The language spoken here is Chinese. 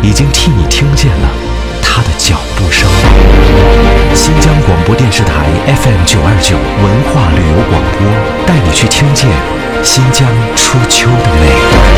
已经替你听见了他的脚步声。新疆广播电视台 FM929文化旅游广播，带你去听见新疆初秋的美。